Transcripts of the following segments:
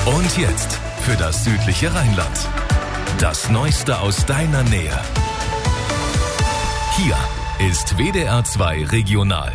Und jetzt für das südliche Rheinland. Das Neueste aus deiner Nähe. Hier ist WDR 2 Regional.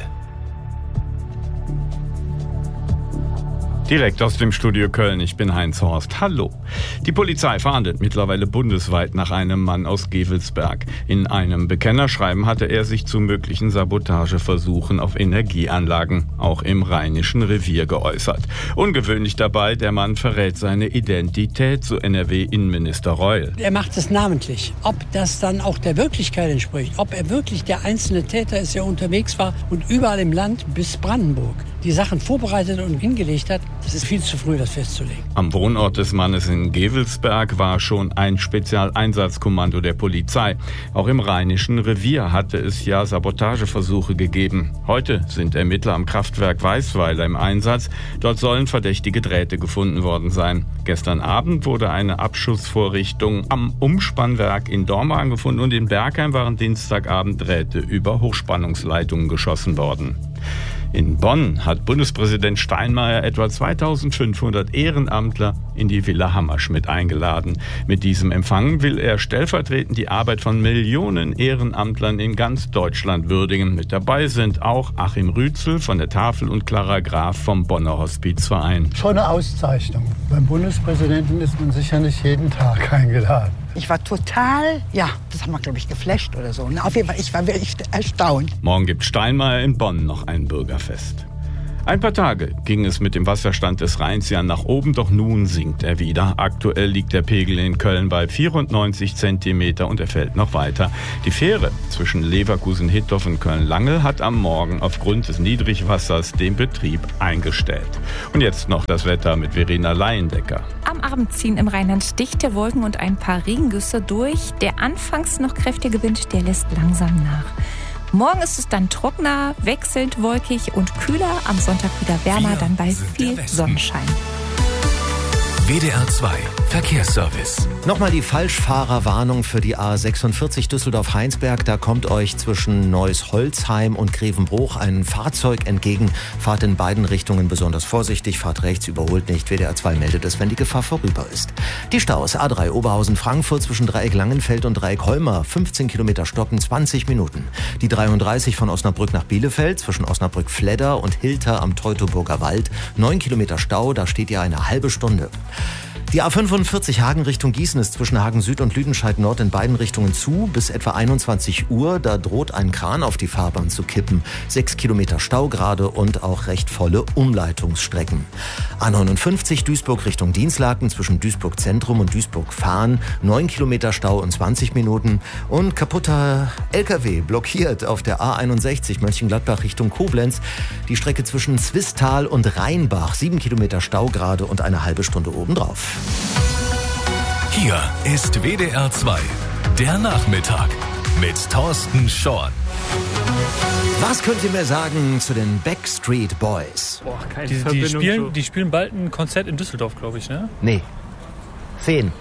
Direkt aus dem Studio Köln, ich bin Heinz Horst. Hallo. Die Polizei fahndet mittlerweile bundesweit nach einem Mann aus Gevelsberg. In einem Bekennerschreiben hatte er sich zu möglichen Sabotageversuchen auf Energieanlagen, auch im Rheinischen Revier, geäußert. Ungewöhnlich dabei, der Mann verrät seine Identität zu NRW-Innenminister Reul. Er macht es namentlich. Ob das dann auch der Wirklichkeit entspricht, ob er wirklich der einzelne Täter ist, der unterwegs war und überall im Land bis Brandenburg die Sachen vorbereitet und hingelegt hat, das ist viel zu früh, das festzulegen. Am Wohnort des Mannes in Gevelsberg war schon ein Spezialeinsatzkommando der Polizei. Auch im Rheinischen Revier hatte es ja Sabotageversuche gegeben. Heute sind Ermittler am Kraftwerk Weißweiler im Einsatz. Dort sollen verdächtige Drähte gefunden worden sein. Gestern Abend wurde eine Abschussvorrichtung am Umspannwerk in Dormagen gefunden und in Bergheim waren Dienstagabend Drähte über Hochspannungsleitungen geschossen worden. In Bonn hat Bundespräsident Steinmeier etwa 2500 Ehrenamtler in die Villa Hammerschmidt eingeladen. Mit diesem Empfang will er stellvertretend die Arbeit von Millionen Ehrenamtlern in ganz Deutschland würdigen. Mit dabei sind auch Achim Rützel von der Tafel und Clara Graf vom Bonner Hospizverein. Schon eine Auszeichnung. Beim Bundespräsidenten ist man sicher nicht jeden Tag eingeladen. Ich war total, das haben wir, glaube ich, geflasht oder so. Auf jeden Fall, ich war wirklich erstaunt. Morgen gibt Steinmeier in Bonn noch ein Bürgerfest. Ein paar Tage ging es mit dem Wasserstand des Rheins ja nach oben, doch nun sinkt er wieder. Aktuell liegt der Pegel in Köln bei 94 Zentimeter und er fällt noch weiter. Die Fähre zwischen Leverkusen-Hittorf und Köln-Lange hat am Morgen aufgrund des Niedrigwassers den Betrieb eingestellt. Und jetzt noch das Wetter mit Verena Laiendecker. Am Abend ziehen im Rheinland dichte Wolken und ein paar Regengüsse durch. Der anfangs noch kräftige Wind, der lässt langsam nach. Morgen ist es dann trockener, wechselnd wolkig und kühler. Am Sonntag wieder wärmer, dann bei viel Sonnenschein. WDR 2 Verkehrsservice. Nochmal die Falschfahrerwarnung für die A46 Düsseldorf-Heinsberg. Da kommt euch zwischen Neuss-Holzheim und Grevenbruch ein Fahrzeug entgegen. Fahrt in beiden Richtungen besonders vorsichtig. Fahrt rechts, überholt nicht. WDR 2 meldet es, wenn die Gefahr vorüber ist. Die Staus A3 Oberhausen-Frankfurt zwischen Dreieck Langenfeld und Dreieck Holmer. 15 Kilometer stoppen, 20 Minuten. Die 33 von Osnabrück nach Bielefeld zwischen Osnabrück-Fledder und Hilter am Teutoburger Wald. 9 Kilometer Stau, da steht ihr eine halbe Stunde. Die A45 Hagen Richtung Gießen ist zwischen Hagen Süd und Lüdenscheid Nord in beiden Richtungen zu. Bis etwa 21 Uhr, da droht ein Kran auf die Fahrbahn zu kippen. 6 Kilometer Stau gerade und auch recht volle Umleitungsstrecken. A59 Duisburg Richtung Dinslaken zwischen Duisburg Zentrum und Duisburg Fahn. 9 Kilometer Stau und 20 Minuten. Und kaputter LKW blockiert auf der A61 Mönchengladbach Richtung Koblenz. Die Strecke zwischen Zwistal und Rheinbach. 7 Kilometer Stau gerade und eine halbe Stunde obendrauf. Hier ist WDR 2, der Nachmittag mit Thorsten Schorn. Was könnt ihr mir sagen zu den Backstreet Boys? Boah, keine Verbindung. Die spielen bald ein Konzert in Düsseldorf, glaube ich, ne? Nee. 10.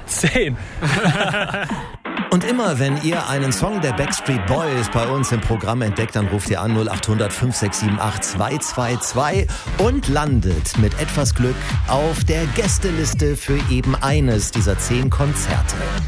Und immer, wenn ihr einen Song der Backstreet Boys bei uns im Programm entdeckt, dann ruft ihr an 0800 5678 222 und landet mit etwas Glück auf der Gästeliste für eben eines dieser 10 Konzerte.